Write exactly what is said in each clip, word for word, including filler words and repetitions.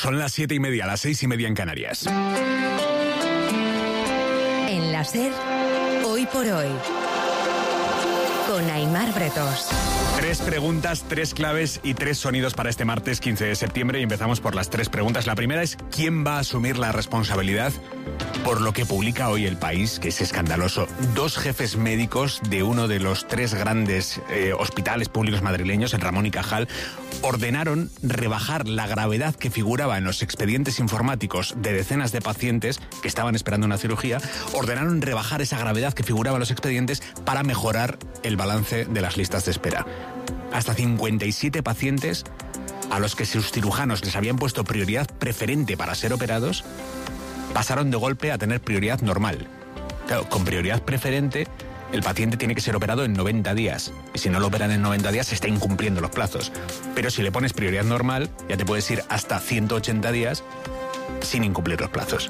Son las siete y media, las seis y media en Canarias. En la SER, hoy por hoy, con Aimar Bretos. Tres preguntas, tres claves y tres sonidos para este martes quince de septiembre y empezamos por las tres preguntas. La primera es, ¿quién va a asumir la responsabilidad por lo que publica hoy El País, que es escandaloso? Dos jefes médicos de uno de los tres grandes eh, hospitales públicos madrileños, el Ramón y Cajal, ordenaron rebajar la gravedad que figuraba en los expedientes informáticos de decenas de pacientes que estaban esperando una cirugía. Ordenaron rebajar esa gravedad que figuraba en los expedientes para mejorar el balance de las listas de espera. Hasta cincuenta y siete pacientes a los que sus cirujanos les habían puesto prioridad preferente para ser operados pasaron de golpe a tener prioridad normal. Claro, con prioridad preferente el paciente tiene que ser operado en noventa días. Y si no lo operan en noventa días, se está incumpliendo los plazos. Pero si le pones prioridad normal, ya te puedes ir hasta ciento ochenta días sin incumplir los plazos.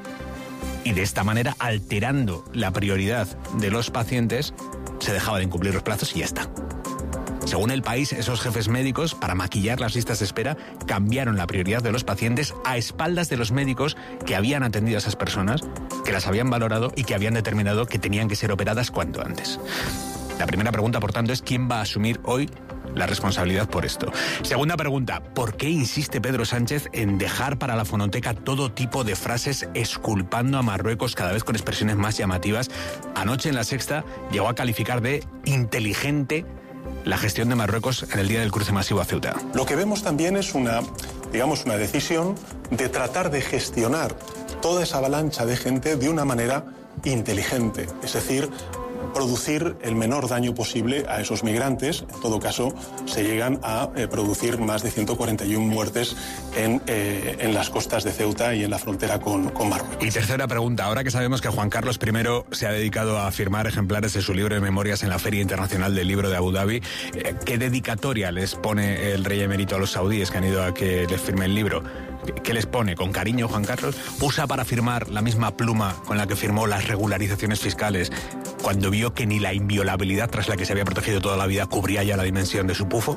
Y de esta manera, alterando la prioridad de los pacientes, se dejaba de incumplir los plazos y ya está. Según El País, esos jefes médicos, para maquillar las listas de espera, cambiaron la prioridad de los pacientes a espaldas de los médicos que habían atendido a esas personas, que las habían valorado y que habían determinado que tenían que ser operadas cuanto antes. La primera pregunta, por tanto, es ¿quién va a asumir hoy la responsabilidad por esto? Segunda pregunta, ¿por qué insiste Pedro Sánchez en dejar para la fonoteca todo tipo de frases exculpando a Marruecos, cada vez con expresiones más llamativas? Anoche en La Sexta llegó a calificar de inteligente la gestión de Marruecos en el día del cruce masivo a Ceuta. Lo que vemos también es una, digamos, una decisión de tratar de gestionar toda esa avalancha de gente de una manera inteligente, es decir, producir el menor daño posible a esos migrantes. En todo caso, se llegan a eh, producir más de ciento cuarenta y una muertes en, eh, en las costas de Ceuta y en la frontera con, con Marruecos. Y tercera pregunta, ahora que sabemos que Juan Carlos primero se ha dedicado a firmar ejemplares de su libro de memorias en la Feria Internacional del Libro de Abu Dhabi, eh, ¿qué dedicatoria les pone el rey emérito a los saudíes que han ido a que les firme el libro? ¿Qué les pone? ¿Con cariño, Juan Carlos? ¿Usa para firmar la misma pluma con la que firmó las regularizaciones fiscales cuando vio que ni la inviolabilidad tras la que se había protegido toda la vida cubría ya la dimensión de su pufo?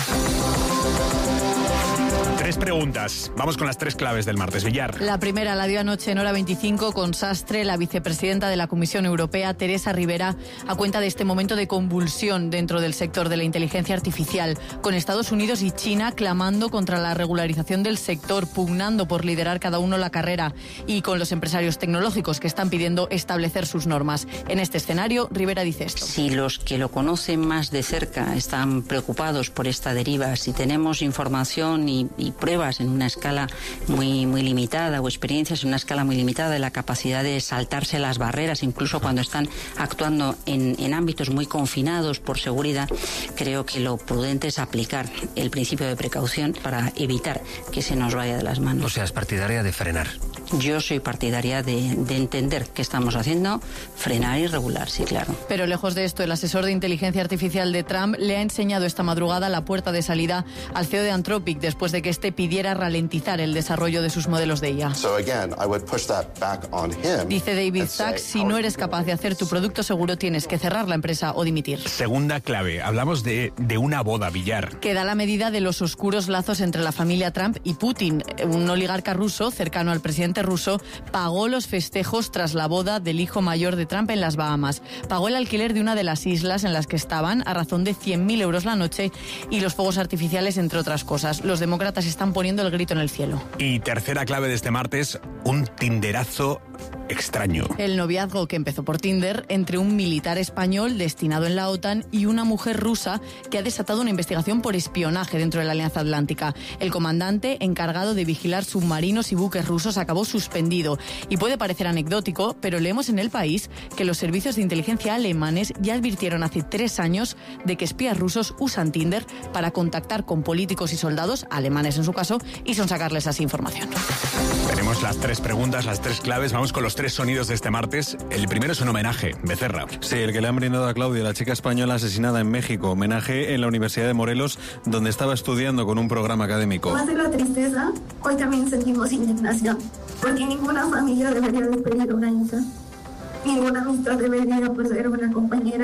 Tres preguntas. Vamos con las tres claves del martes. Villar. La primera la dio anoche en Hora veinticinco con Sastre, la vicepresidenta de la Comisión Europea, Teresa Rivera, a cuenta de este momento de convulsión dentro del sector de la inteligencia artificial, con Estados Unidos y China clamando contra la regularización del sector, pugnando por liderar cada uno la carrera, y con los empresarios tecnológicos que están pidiendo establecer sus normas. En este escenario, Rivera dice esto. Si los que lo conocen más de cerca están preocupados por esta deriva, si tenemos información y, y pruebas en una escala muy, muy limitada o experiencias en una escala muy limitada de la capacidad de saltarse las barreras, incluso cuando están actuando en, en ámbitos muy confinados por seguridad, creo que lo prudente es aplicar el principio de precaución para evitar que se nos vaya de las manos. O sea, es partidaria de frenar. Yo soy partidaria de, de entender qué estamos haciendo, frenar y regular, sí, claro. Pero lejos de esto, el asesor de inteligencia artificial de Trump le ha enseñado esta madrugada la puerta de salida al C E O de Anthropic después de que este pidiera ralentizar el desarrollo de sus modelos de I A. So again, I would push that back on him. Dice David Sachs, si no eres capaz de hacer tu producto seguro, tienes que cerrar la empresa o dimitir. Segunda clave, hablamos de, de una boda, Villar. Que da la medida de los oscuros lazos entre la familia Trump y Putin. Un oligarca ruso cercano al presidente ruso pagó los festejos tras la boda del hijo mayor de Trump en las Bahamas. Pagó el alquiler de una de las islas en las que estaban a razón de cien mil euros la noche y los fuegos artificiales, entre otras cosas. Los demócratas están poniendo el grito en el cielo. Y tercera clave de este martes, un tinderazo extraño. El noviazgo que empezó por Tinder entre un militar español destinado en la OTAN y una mujer rusa que ha desatado una investigación por espionaje dentro de la Alianza Atlántica. El comandante encargado de vigilar submarinos y buques rusos acabó suspendido. Y puede parecer anecdótico, pero leemos en El País que los servicios de inteligencia alemanes ya advirtieron hace tres años de que espías rusos usan Tinder para contactar con políticos y soldados, alemanes en su caso, y sonsacarles así información. Tenemos las tres preguntas, las tres claves. Vamos con los tres sonidos de este martes. El primero es un homenaje, Becerra. Sí, el que le han brindado a Claudia, la chica española asesinada en México. Homenaje en la Universidad de Morelos, donde estaba estudiando con un programa académico. Más de la tristeza, hoy también sentimos indignación, porque ninguna familia debería despedir a una hija. Ninguna amistad debería perder a una compañera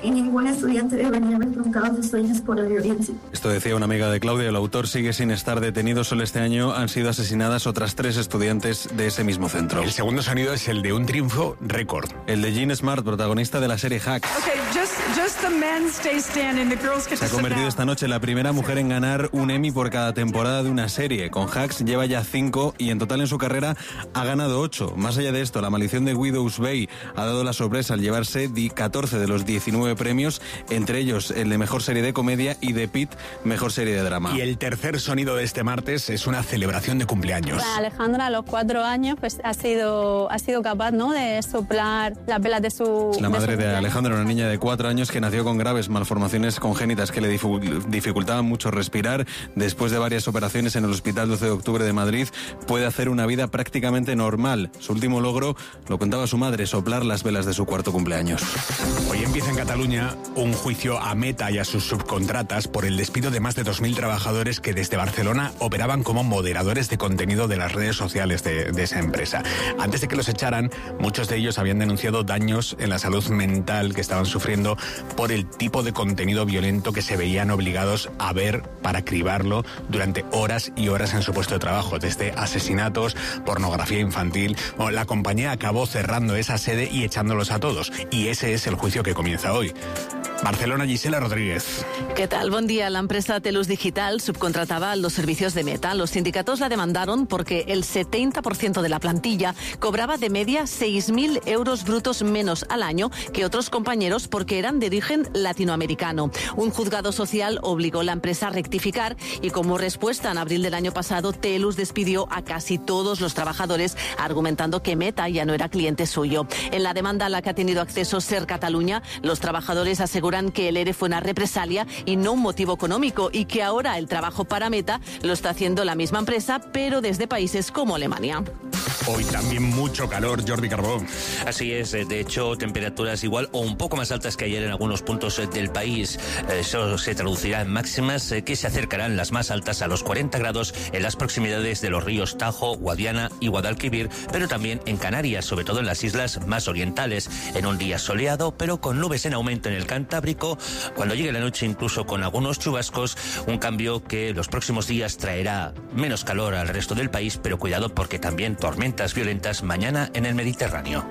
y ningún estudiante debería haber truncado sus sueños por la violencia. Esto decía una amiga de Claudia. El autor sigue sin estar detenido. Solo este año han sido asesinadas otras tres estudiantes de ese mismo centro. El segundo sonido es el de un triunfo récord. El de Jean Smart, protagonista de la serie Hacks. Okay, just, just the men stay standing. The girls get Se ha to sit convertido down. esta noche en la primera mujer en ganar un Emmy por cada temporada de una serie. Con Hacks lleva ya cinco y en total en su carrera ha ganado ocho. Más allá de esto, La maldición de Widow's Bay ha dado la sorpresa al llevarse catorce de los diecinueve premios, entre ellos el de mejor serie de comedia y de Pitt, mejor serie de drama. Y el tercer sonido de este martes es una celebración de cumpleaños. Pues Alejandra a los cuatro años pues ha sido ha sido capaz, ¿no?, de soplar las velas de su La madre de, de Alejandra, una niña de cuatro años que nació con graves malformaciones congénitas que le difu- dificultaban mucho respirar. Después de varias operaciones en el Hospital doce de octubre de Madrid, puede hacer una vida prácticamente normal. Su último logro, lo contaba su madre, soplar las velas de su cuarto cumpleaños. Hoy empieza en Cataluña un juicio a Meta y a sus subcontratas por el despido de más de dos mil trabajadores que desde Barcelona operaban como moderadores de contenido de las redes sociales de, de esa empresa. Antes de que los echaran, muchos de ellos habían denunciado daños en la salud mental que estaban sufriendo por el tipo de contenido violento que se veían obligados a ver para cribarlo durante horas y horas en su puesto de trabajo, desde asesinatos, pornografía infantil. Bueno, la compañía acabó cerrando esa sede y echándolos a todos. Y ese es el juicio que comienza hoy. Barcelona, Gisela Rodríguez. ¿Qué tal? Buen día. La empresa Telus Digital subcontrataba los servicios de Meta. Los sindicatos la demandaron porque el setenta por ciento de la plantilla cobraba de media seis mil euros brutos menos al año que otros compañeros porque eran de origen latinoamericano. Un juzgado social obligó a la empresa a rectificar y como respuesta en abril del año pasado, Telus despidió a casi todos los trabajadores argumentando que Meta ya no era cliente suyo. En la demanda a la que ha tenido acceso Ser Catalunya, los trabajadores aseguran que el ERE fue una represalia y no un motivo económico y que ahora el trabajo para Meta lo está haciendo la misma empresa, pero desde países como Alemania. Hoy también mucho calor, Jordi Carbó. Así es, de hecho, temperaturas igual o un poco más altas que ayer en algunos puntos del país. Eso se traducirá en máximas que se acercarán las más altas a los cuarenta grados en las proximidades de los ríos Tajo, Guadiana y Guadalquivir, pero también en Canarias, sobre todo en las islas más orientales, en un día soleado, pero con nubes en aumento en el Cantábrico, cuando llegue la noche incluso con algunos chubascos, un cambio que los próximos días traerá menos calor al resto del país, pero cuidado porque también tormentas violentas mañana en el Mediterráneo.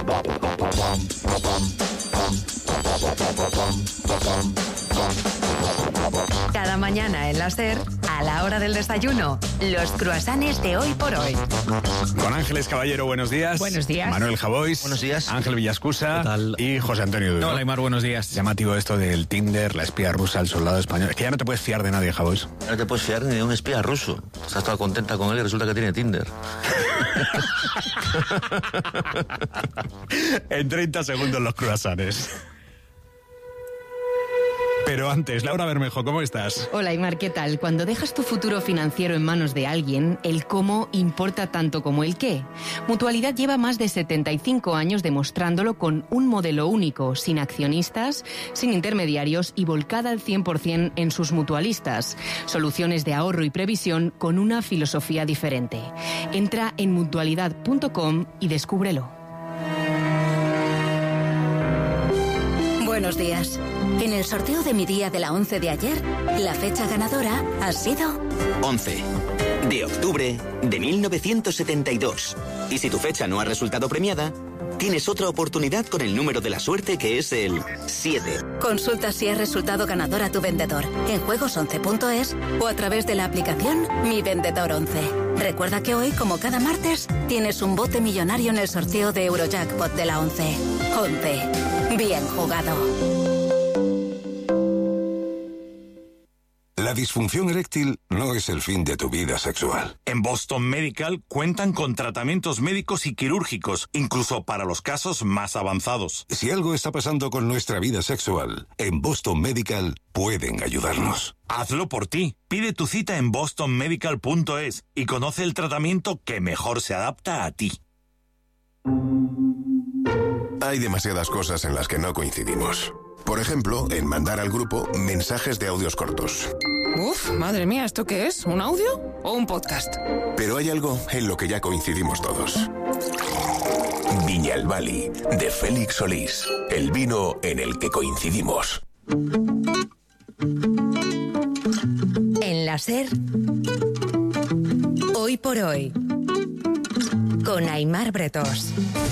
Cada mañana en la SER, a la hora del desayuno, los croissants de Hoy por Hoy. Con Ángeles Caballero, buenos días. Buenos días. Manuel Javois. Buenos días. Ángel Villascusa. Y José Antonio Duro. Hola, Aymar, buenos días. Llamativo esto del Tinder, la espía rusa, el soldado español. Es que ya no te puedes fiar de nadie, Javois. No te puedes fiar ni de un espía ruso. Estás toda contenta con él y resulta que tiene Tinder. En treinta segundos los croissants. Pero antes, Laura Bermejo, ¿cómo estás? Hola, Aymar, ¿qué tal? Cuando dejas tu futuro financiero en manos de alguien, el cómo importa tanto como el qué. Mutualidad lleva más de setenta y cinco años demostrándolo con un modelo único, sin accionistas, sin intermediarios y volcada al cien por ciento en sus mutualistas. Soluciones de ahorro y previsión con una filosofía diferente. Entra en mutualidad punto com y descúbrelo. Buenos días. En el sorteo de mi día de la once de ayer, la fecha ganadora ha sido... once de octubre de mil novecientos setenta y dos. Y si tu fecha no ha resultado premiada, tienes otra oportunidad con el número de la suerte que es el siete. Consulta si ha resultado ganador a tu vendedor en juegos once punto es o a través de la aplicación Mi Vendedor once. Recuerda que hoy, como cada martes, tienes un bote millonario en el sorteo de Eurojackpot de la once. once. Bien jugado. La disfunción eréctil no es el fin de tu vida sexual. En Boston Medical cuentan con tratamientos médicos y quirúrgicos, incluso para los casos más avanzados. Si algo está pasando con nuestra vida sexual, en Boston Medical pueden ayudarnos. Hazlo por ti. Pide tu cita en boston medical punto es y conoce el tratamiento que mejor se adapta a ti. Hay demasiadas cosas en las que no coincidimos. Por ejemplo, en mandar al grupo mensajes de audios cortos. Uf, madre mía, ¿esto qué es? ¿Un audio o un podcast? Pero hay algo en lo que ya coincidimos todos. Viñalbali, de Félix Solís, el vino en el que coincidimos. En la SER, hoy por hoy, con Aimar Bretos.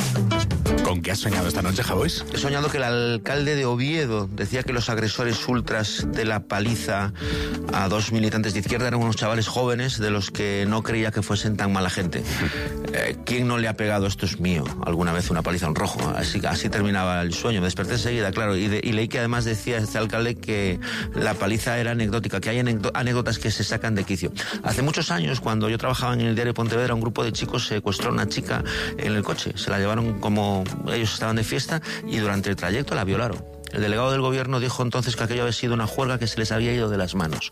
¿Con qué has soñado esta noche, Javois? He soñado que el alcalde de Oviedo decía que los agresores ultras de la paliza a dos militantes de izquierda eran unos chavales jóvenes de los que no creía que fuesen tan mala gente. Eh, ¿Quién no le ha pegado, esto es mío, alguna vez una paliza a un rojo? Así, así terminaba el sueño. Me desperté enseguida, claro, y, de, y leí que además decía este alcalde que la paliza era anecdótica, que hay anécdotas que se sacan de quicio. Hace muchos años, cuando yo trabajaba en el diario Pontevedra, un grupo de chicos secuestró a una chica en el coche. Se la llevaron como... ellos estaban de fiesta y durante el trayecto la violaron. El delegado del gobierno dijo entonces que aquello había sido una juerga que se les había ido de las manos.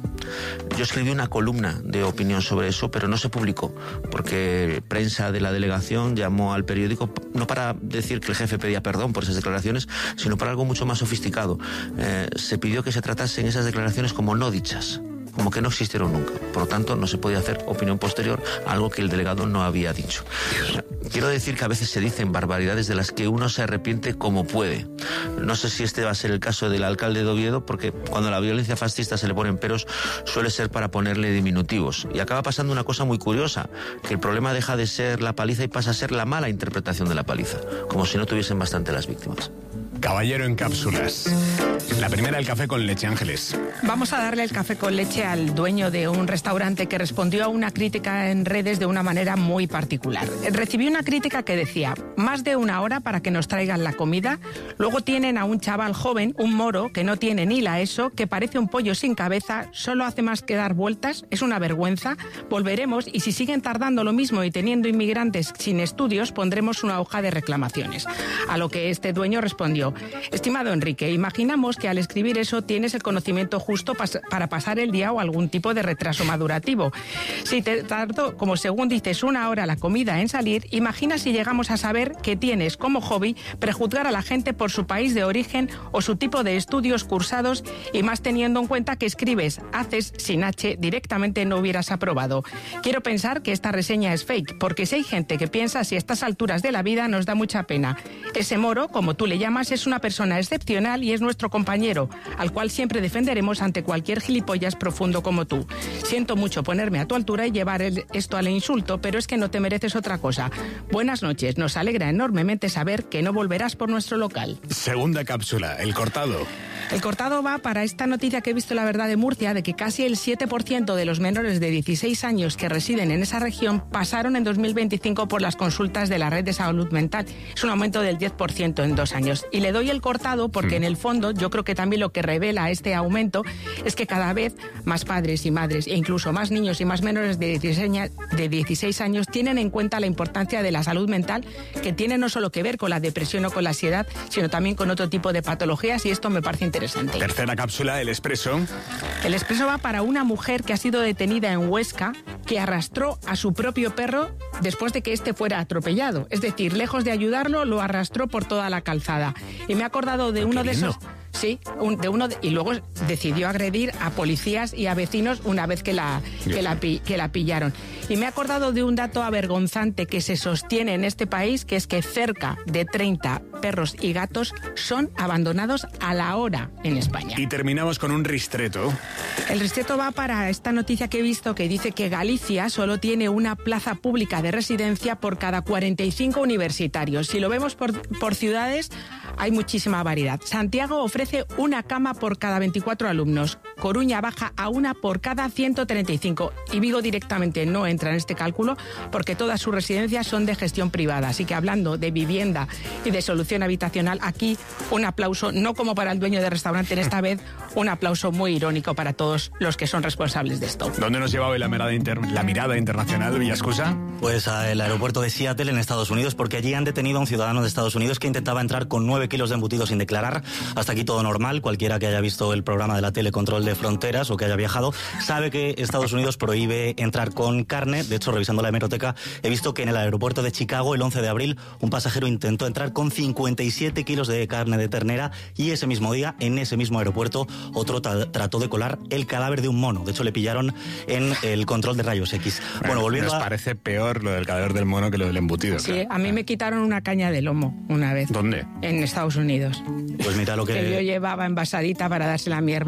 Yo escribí una columna de opinión sobre eso, pero no se publicó, porque prensa de la delegación llamó al periódico no para decir que el jefe pedía perdón por esas declaraciones, sino para algo mucho más sofisticado. Eh, se pidió que se tratasen esas declaraciones como no dichas, como que no existieron nunca. Por lo tanto, no se podía hacer opinión posterior a algo que el delegado no había dicho. Quiero decir que a veces se dicen barbaridades de las que uno se arrepiente como puede. No sé si este va a ser el caso del alcalde de Oviedo, porque cuando a la violencia fascista se le ponen peros, suele ser para ponerle diminutivos. Y acaba pasando una cosa muy curiosa, que el problema deja de ser la paliza y pasa a ser la mala interpretación de la paliza, como si no tuviesen bastante las víctimas. Caballero en cápsulas. La primera, el café con leche, Ángeles. Vamos a darle el café con leche al dueño de un restaurante que respondió a una crítica en redes de una manera muy particular. Recibí una crítica que decía, más de una hora para que nos traigan la comida, luego tienen a un chaval joven, un moro, que no tiene ni la ESO, que parece un pollo sin cabeza, solo hace más que dar vueltas, es una vergüenza, volveremos y si siguen tardando lo mismo y teniendo inmigrantes sin estudios, pondremos una hoja de reclamaciones. A lo que este dueño respondió, estimado Enrique, imaginamos que al escribir eso tienes el conocimiento justo pas- para pasar el día o algún tipo de retraso madurativo. Si te tardó, como según dices, una hora la comida en salir, imagina si llegamos a saber que tienes como hobby prejuzgar a la gente por su país de origen o su tipo de estudios cursados y más teniendo en cuenta que escribes haces sin H directamente no hubieras aprobado. Quiero pensar que esta reseña es fake, porque si hay gente que piensa así a estas alturas de la vida nos da mucha pena. Ese moro, como tú le llamas, es una persona excepcional y es nuestro compañero, al cual siempre defenderemos ante cualquier gilipollas profundo como tú. Siento mucho ponerme a tu altura y llevar el, esto al insulto, pero es que no te mereces otra cosa. Buenas noches, nos alegra enormemente saber que no volverás por nuestro local. Segunda cápsula, el cortado. El cortado va para esta noticia que he visto en La Verdad de Murcia, de que casi el siete por ciento de los menores de dieciséis años que residen en esa región pasaron en dos mil veinticinco por las consultas de la red de salud mental. Es un aumento del diez por ciento en dos años. Y le doy el cortado porque en el fondo yo creo que también lo que revela este aumento es que cada vez más padres y madres e incluso más niños y más menores de dieciséis años tienen en cuenta la importancia de la salud mental, que tiene no solo que ver con la depresión o con la ansiedad, sino también con otro tipo de patologías, y esto me parece interesante. Tercera cápsula, el expreso. El expreso va para una mujer que ha sido detenida en Huesca, que arrastró a su propio perro después de que éste fuera atropellado. Es decir, lejos de ayudarlo, lo arrastró por toda la calzada. Y me he acordado de uno de esos... Sí, un, de uno de, y luego decidió agredir a policías y a vecinos una vez que la, que, la, que la pillaron. Y me he acordado de un dato avergonzante que se sostiene en este país, que es que cerca de treinta perros y gatos son abandonados a la hora en España. Y terminamos con un ristreto. El ristreto va para esta noticia que he visto que dice que Galicia solo tiene una plaza pública de residencia por cada cuarenta y cinco universitarios. Si lo vemos por, por ciudades, hay muchísima variedad. Santiago ofrece una cama por cada veinticuatro alumnos. Coruña baja a una por cada ciento treinta y cinco. Y Vigo directamente no entra en este cálculo porque todas sus residencias son de gestión privada. Así que hablando de vivienda y de solución habitacional, aquí un aplauso, no como para el dueño del restaurante en esta vez, un aplauso muy irónico para todos los que son responsables de esto. ¿Dónde nos lleva hoy la mirada, inter... la mirada internacional, Villascusa? Pues al aeropuerto de Seattle, en Estados Unidos, porque allí han detenido a un ciudadano de Estados Unidos que intentaba entrar con nueve kilos de embutidos sin declarar. Hasta aquí todo normal. Cualquiera que haya visto el programa de la tele Control de fronteras o que haya viajado sabe que Estados Unidos prohíbe entrar con carne. De hecho, revisando la hemeroteca, he visto que en el aeropuerto de Chicago, el once de abril, un pasajero intentó entrar con cincuenta y siete kilos de carne de ternera y ese mismo día, en ese mismo aeropuerto, otro tra- trató de colar el cadáver de un mono. De hecho, le pillaron en el control de rayos X. Bueno, bueno volviendo nos a... parece peor lo del cadáver del mono que lo del embutido. Sí, claro. a mí me quitaron una caña de lomo una vez. ¿Dónde? En Estados Unidos. Pues mira lo que... Que yo llevaba envasadita para dársela a mi hermano.